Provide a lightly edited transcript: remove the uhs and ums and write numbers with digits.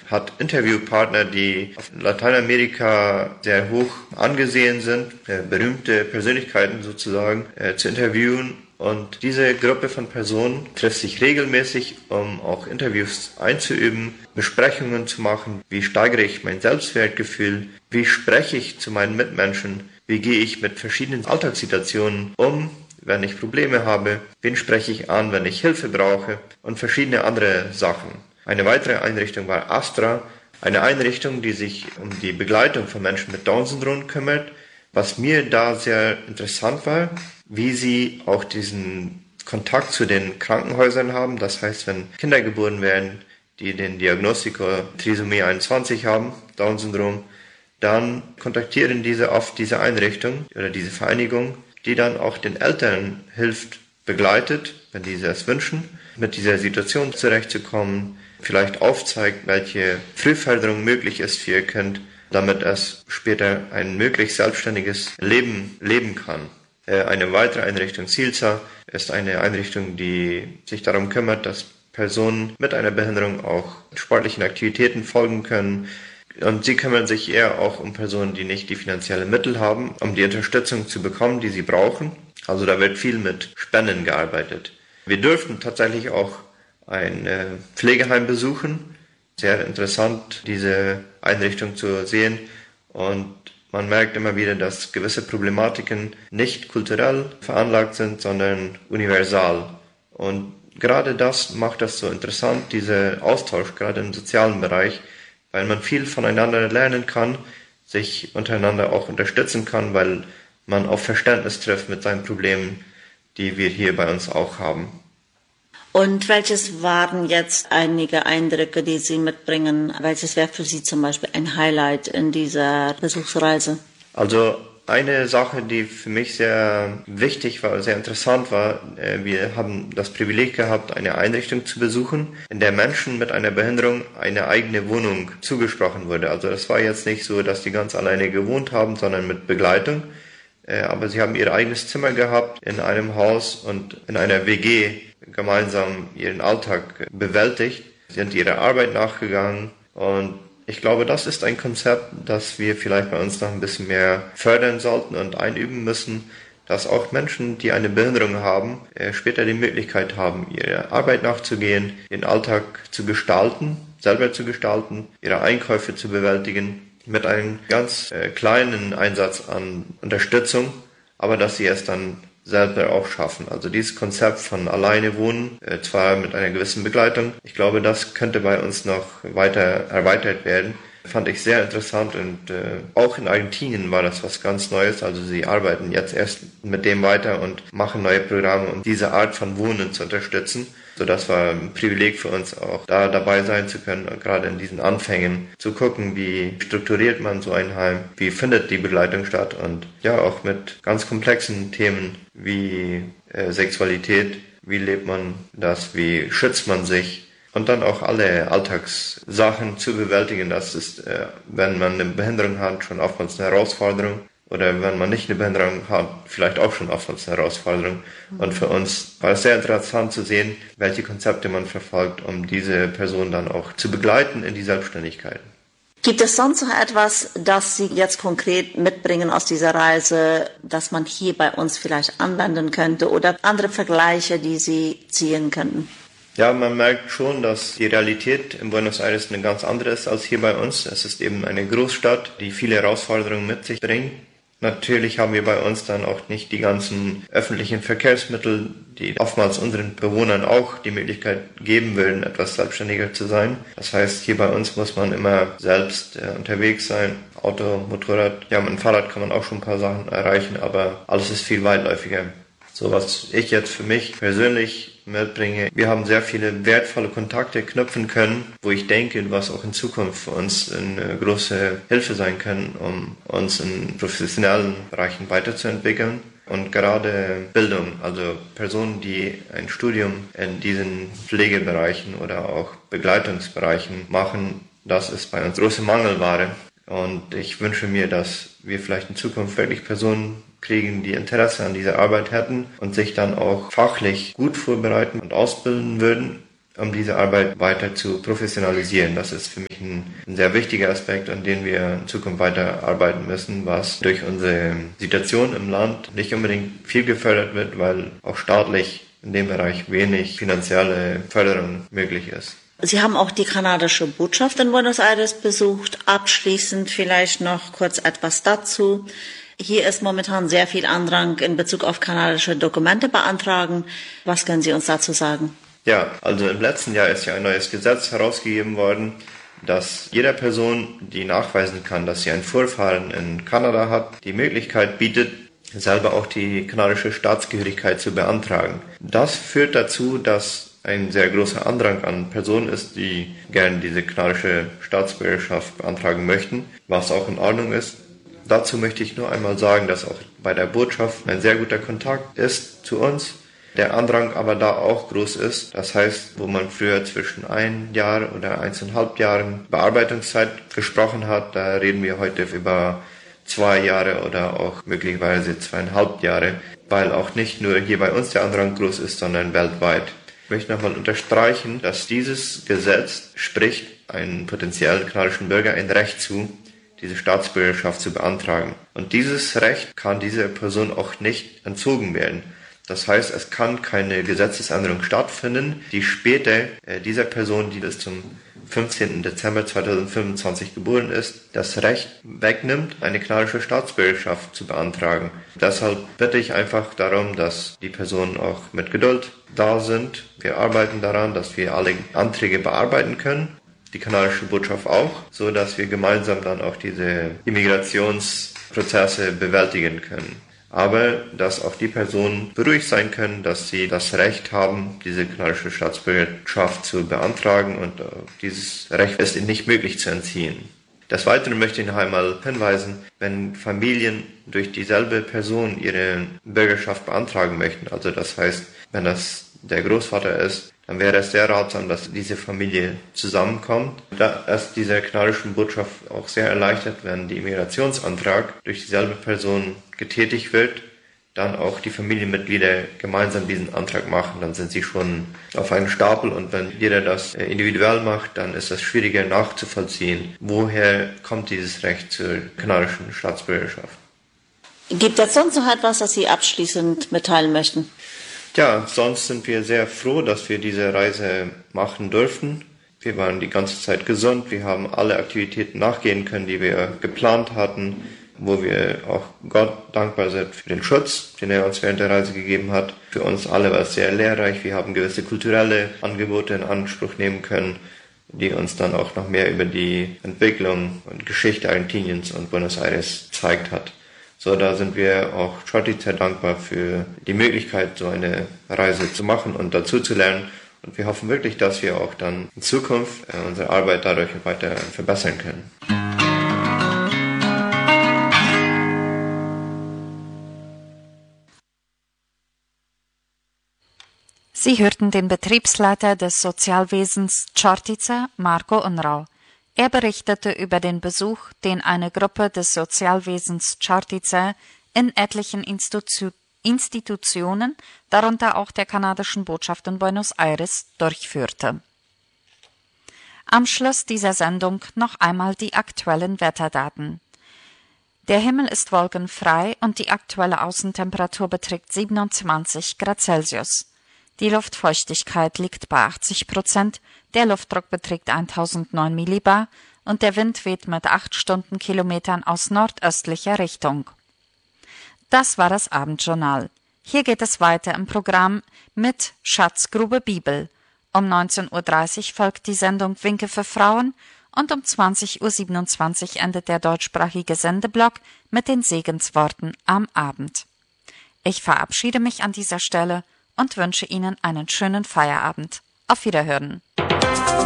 hat Interviewpartner, die auf Lateinamerika sehr hoch angesehen sind, berühmte Persönlichkeiten sozusagen, zu interviewen. Und diese Gruppe von Personen trifft sich regelmäßig, um auch Interviews einzuüben, Besprechungen zu machen. Wie steigere ich mein Selbstwertgefühl? Wie spreche ich zu meinen Mitmenschen? Wie gehe ich mit verschiedenen Alltagssituationen um, wenn ich Probleme habe? Wen spreche ich an, wenn ich Hilfe brauche? Und verschiedene andere Sachen. Eine weitere Einrichtung war Astra, eine Einrichtung, die sich um die Begleitung von Menschen mit Down-Syndrom kümmert. Was mir da sehr interessant war, wie sie auch diesen Kontakt zu den Krankenhäusern haben. Das heißt, wenn Kinder geboren werden, die den Diagnostiker Trisomie 21 haben, Down-Syndrom, dann kontaktieren diese oft diese Einrichtung oder diese Vereinigung, die dann auch den Eltern hilft, begleitet, wenn diese es wünschen, mit dieser Situation zurechtzukommen, vielleicht aufzeigt, welche Frühförderung möglich ist für ihr Kind, damit es später ein möglichst selbstständiges Leben leben kann. Eine weitere Einrichtung, SILSA, ist eine Einrichtung, die sich darum kümmert, dass Personen mit einer Behinderung auch sportlichen Aktivitäten folgen können. Und sie kümmern sich eher auch um Personen, die nicht die finanziellen Mittel haben, um die Unterstützung zu bekommen, die sie brauchen. Also da wird viel mit Spenden gearbeitet. Wir dürften tatsächlich auch ein Pflegeheim besuchen. Sehr interessant, diese Einrichtung zu sehen. Und man merkt immer wieder, dass gewisse Problematiken nicht kulturell veranlagt sind, sondern universal. Und gerade das macht das so interessant, dieser Austausch, gerade im sozialen Bereich, weil man viel voneinander lernen kann, sich untereinander auch unterstützen kann, weil man auf Verständnis trifft mit seinen Problemen, die wir hier bei uns auch haben. Und welches waren jetzt einige Eindrücke, die Sie mitbringen? Welches wäre für Sie zum Beispiel ein Highlight in dieser Besuchsreise? Also eine Sache, die für mich sehr wichtig war, sehr interessant war, wir haben das Privileg gehabt, eine Einrichtung zu besuchen, in der Menschen mit einer Behinderung eine eigene Wohnung zugesprochen wurde. Also das war jetzt nicht so, dass die ganz alleine gewohnt haben, sondern mit Begleitung. Aber sie haben ihr eigenes Zimmer gehabt in einem Haus und in einer WG gemeinsam ihren Alltag bewältigt, sind ihrer Arbeit nachgegangen und ich glaube, das ist ein Konzept, das wir vielleicht bei uns noch ein bisschen mehr fördern sollten und einüben müssen, dass auch Menschen, die eine Behinderung haben, später die Möglichkeit haben, ihrer Arbeit nachzugehen, ihren Alltag zu gestalten, selber zu gestalten, ihre Einkäufe zu bewältigen, mit einem ganz kleinen Einsatz an Unterstützung, aber dass sie es dann selber auch schaffen. Also dieses Konzept von alleine wohnen, zwar mit einer gewissen Begleitung, ich glaube, das könnte bei uns noch weiter erweitert werden. Fand ich sehr interessant und auch in Argentinien war das was ganz Neues. Also sie arbeiten jetzt erst mit dem weiter und machen neue Programme, um diese Art von Wohnen zu unterstützen. So, das war ein Privileg für uns auch, da dabei sein zu können und gerade in diesen Anfängen zu gucken, wie strukturiert man so ein Heim, wie findet die Begleitung statt und ja, auch mit ganz komplexen Themen wie Sexualität, wie lebt man das, wie schützt man sich und dann auch alle Alltagssachen zu bewältigen. Das ist, wenn man eine Behinderung hat, schon oftmals eine Herausforderung. Oder wenn man nicht eine Behinderung hat, vielleicht auch schon oftmals eine Herausforderung. Und für uns war es sehr interessant zu sehen, welche Konzepte man verfolgt, um diese Person dann auch zu begleiten in die Selbstständigkeit. Gibt es sonst noch etwas, das Sie jetzt konkret mitbringen aus dieser Reise, das man hier bei uns vielleicht anwenden könnte oder andere Vergleiche, die Sie ziehen könnten? Ja, man merkt schon, dass die Realität in Buenos Aires eine ganz andere ist als hier bei uns. Es ist eben eine Großstadt, die viele Herausforderungen mit sich bringt. Natürlich haben wir bei uns dann auch nicht die ganzen öffentlichen Verkehrsmittel, die oftmals unseren Bewohnern auch die Möglichkeit geben würden, etwas selbstständiger zu sein. Das heißt, hier bei uns muss man immer selbst unterwegs sein. Auto, Motorrad, ja, mit dem Fahrrad kann man auch schon ein paar Sachen erreichen, aber alles ist viel weitläufiger. So, was ich jetzt für mich persönlich mitbringe, wir haben sehr viele wertvolle Kontakte knüpfen können, wo ich denke, was auch in Zukunft für uns eine große Hilfe sein kann, um uns in professionellen Bereichen weiterzuentwickeln. Und gerade Bildung, also Personen, die ein Studium in diesen Pflegebereichen oder auch Begleitungsbereichen machen, das ist bei uns große Mangelware. Und ich wünsche mir, dass wir vielleicht in Zukunft wirklich Personen kriegen, die Interesse an dieser Arbeit hätten und sich dann auch fachlich gut vorbereiten und ausbilden würden, um diese Arbeit weiter zu professionalisieren. Das ist für mich ein sehr wichtiger Aspekt, an dem wir in Zukunft weiter arbeiten müssen, was durch unsere Situation im Land nicht unbedingt viel gefördert wird, weil auch staatlich in dem Bereich wenig finanzielle Förderung möglich ist. Sie haben auch die kanadische Botschaft in Buenos Aires besucht. Abschließend vielleicht noch kurz etwas dazu. Hier ist momentan sehr viel Andrang in Bezug auf kanadische Dokumente beantragen. Was können Sie uns dazu sagen? Ja, also im letzten Jahr ist ja ein neues Gesetz herausgegeben worden, dass jeder Person, die nachweisen kann, dass sie einen Vorfahren in Kanada hat, die Möglichkeit bietet, selber auch die kanadische Staatsgehörigkeit zu beantragen. Das führt dazu, dass ein sehr großer Andrang an Personen ist, die gerne diese kanadische Staatsbürgerschaft beantragen möchten, was auch in Ordnung ist. Dazu möchte ich nur einmal sagen, dass auch bei der Botschaft ein sehr guter Kontakt ist zu uns, der Andrang aber da auch groß ist. Das heißt, wo man früher zwischen 1 Jahr oder 1,5 Jahren Bearbeitungszeit gesprochen hat, da reden wir heute über 2 Jahre oder auch möglicherweise 2,5 Jahre, weil auch nicht nur hier bei uns der Andrang groß ist, sondern weltweit. Ich möchte nochmal unterstreichen, dass dieses Gesetz spricht einem potenziellen kanadischen Bürger ein Recht zu, diese Staatsbürgerschaft zu beantragen. Und dieses Recht kann dieser Person auch nicht entzogen werden. Das heißt, es kann keine Gesetzesänderung stattfinden, die später dieser Person, die bis zum 15. Dezember 2025 geboren ist, das Recht wegnimmt, eine kanadische Staatsbürgerschaft zu beantragen. Deshalb bitte ich einfach darum, dass die Personen auch mit Geduld da sind. Wir arbeiten daran, dass wir alle Anträge bearbeiten können, die kanadische Botschaft auch, so dass wir gemeinsam dann auch diese Immigrationsprozesse bewältigen können. Aber dass auch die Personen beruhigt sein können, dass sie das Recht haben, diese kanadische Staatsbürgerschaft zu beantragen und dieses Recht ist ihnen nicht möglich zu entziehen. Des Weiteren möchte ich noch einmal hinweisen, wenn Familien durch dieselbe Person ihre Bürgerschaft beantragen möchten, also das heißt, wenn das der Großvater ist, dann wäre es sehr ratsam, dass diese Familie zusammenkommt. Da ist dieser kanadischen Botschaft auch sehr erleichtert, wenn der Immigrationsantrag durch dieselbe Person getätigt wird, dann auch die Familienmitglieder gemeinsam diesen Antrag machen, dann sind sie schon auf einem Stapel und wenn jeder das individuell macht, dann ist es schwieriger nachzuvollziehen, woher kommt dieses Recht zur kanadischen Staatsbürgerschaft. Gibt es sonst noch etwas, das Sie abschließend mitteilen möchten? Ja, sonst sind wir sehr froh, dass wir diese Reise machen durften. Wir waren die ganze Zeit gesund, wir haben alle Aktivitäten nachgehen können, die wir geplant hatten, wo wir auch Gott dankbar sind für den Schutz, den er uns während der Reise gegeben hat. Für uns alle war es sehr lehrreich, wir haben gewisse kulturelle Angebote in Anspruch nehmen können, die uns dann auch noch mehr über die Entwicklung und Geschichte Argentiniens und Buenos Aires gezeigt hat. So, da sind wir auch Charity sehr dankbar für die Möglichkeit, so eine Reise zu machen und dazu zu lernen. Und wir hoffen wirklich, dass wir auch dann in Zukunft unsere Arbeit dadurch weiter verbessern können. Sie hörten den Betriebsleiter des Sozialwesens Čortice, Marko Unrau. Er berichtete über den Besuch, den eine Gruppe des Sozialwesens Čortice in etlichen Institutionen, darunter auch der kanadischen Botschaft in Buenos Aires, durchführte. Am Schluss dieser Sendung noch einmal die aktuellen Wetterdaten. Der Himmel ist wolkenfrei und die aktuelle Außentemperatur beträgt 27 Grad Celsius. Die Luftfeuchtigkeit liegt bei 80%, der Luftdruck beträgt 1009 Millibar und der Wind weht mit 8 Stundenkilometern aus nordöstlicher Richtung. Das war das Abendjournal. Hier geht es weiter im Programm mit Schatzgrube Bibel. Um 19:30 Uhr folgt die Sendung Winke für Frauen und um 20:27 Uhr endet der deutschsprachige Sendeblock mit den Segensworten am Abend. Ich verabschiede mich an dieser Stelle und wünsche Ihnen einen schönen Feierabend. Auf Wiederhören.